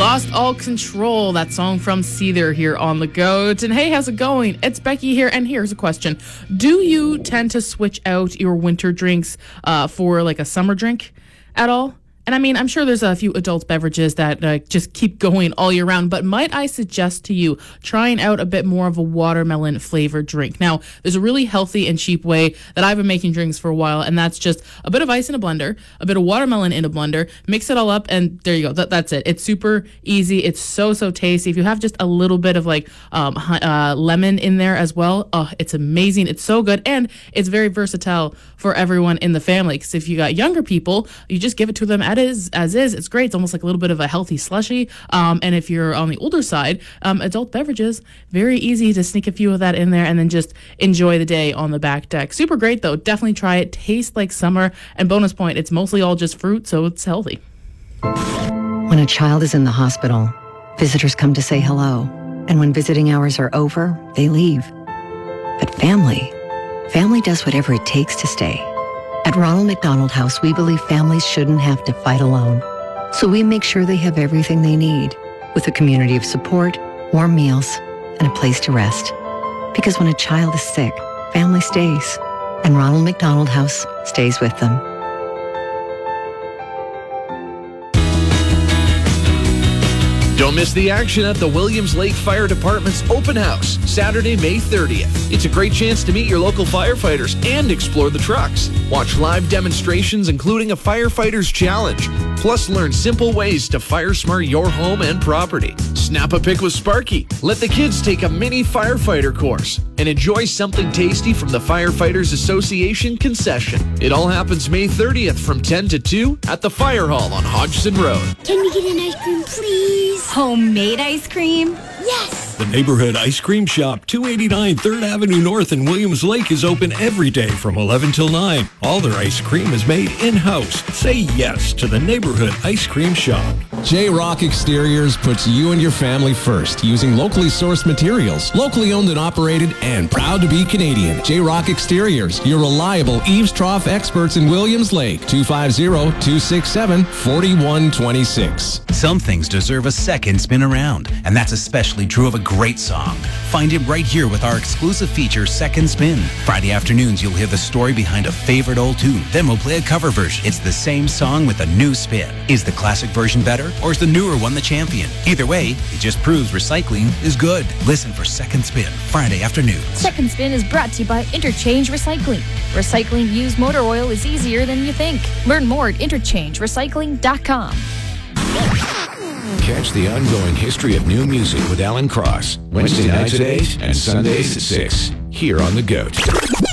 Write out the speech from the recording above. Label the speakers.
Speaker 1: Lost All Control, that song from Seether here on The Goat. And hey, how's it going? It's Becky here, and here's a question. Do you tend to switch out your winter drinks for like a summer drink at all? And I mean, I'm sure there's a few adult beverages that just keep going all year round, but might I suggest to you trying out a bit more of a watermelon flavored drink? Now, there's a really healthy and cheap way that I've been making drinks for a while, and that's just a bit of ice in a blender, a bit of watermelon in a blender, mix it all up, and there you go. That's it. It's super easy. It's so tasty. If you have just a little bit of like lemon in there as well, it's amazing. It's so good, and it's very versatile for everyone in the family, because if you got younger people, you just give it to them as is. It's great. It's almost like a little bit of a healthy slushy. And if you're on the older side, adult beverages, very easy to sneak a few of that in there and then just enjoy the day on the back deck. Super great though. Definitely try it. Tastes like summer. And bonus point, it's mostly all just fruit, so it's healthy.
Speaker 2: When a child is in the hospital, visitors come to say hello. And when visiting hours are over, they leave. But family does whatever it takes to stay. At Ronald McDonald House, we believe families shouldn't have to fight alone. So we make sure they have everything they need, with a community of support, warm meals, and a place to rest. Because when a child is sick, family stays, and Ronald McDonald House stays with them.
Speaker 3: Don't miss the action at the Williams Lake Fire Department's Open House, Saturday, May 30th. It's a great chance to meet your local firefighters and explore the trucks. Watch live demonstrations, including a firefighter's challenge. Plus, learn simple ways to fire smart your home and property. Snap a pic with Sparky. Let the kids take a mini firefighter course. And enjoy something tasty from the Firefighters Association concession. It all happens May 30th from 10 to 2 at the Fire Hall on Hodgson Road.
Speaker 4: Can we get an ice cream, please?
Speaker 5: Homemade ice cream?
Speaker 4: Yes!
Speaker 6: The Neighborhood Ice Cream Shop, 289 3rd Avenue North in Williams Lake, is open every day from 11 till 9. All their ice cream is made in-house. Say yes to the Neighborhood Ice Cream Shop.
Speaker 7: J-Rock Exteriors puts you and your family first, using locally sourced materials, locally owned and operated, and proud to be Canadian. J-Rock Exteriors, your reliable eaves trough experts in Williams Lake, 250-267-4126.
Speaker 8: Some things deserve a second spin around, and that's especially true of a great song. Find it right here with our exclusive feature, Second Spin. Friday afternoons, you'll hear the story behind a favorite old tune. Then we'll play a cover version. It's the same song with a new spin. Is the classic version better, or is the newer one the champion? Either way, it just proves recycling is good. Listen for Second Spin, Friday afternoons.
Speaker 5: Second Spin is brought to you by Interchange Recycling. Recycling used motor oil is easier than you think. Learn more at interchangerecycling.com.
Speaker 9: Catch the ongoing history of new music with Alan Cross, Wednesday nights at 8 and Sundays at 6, here on The Goat.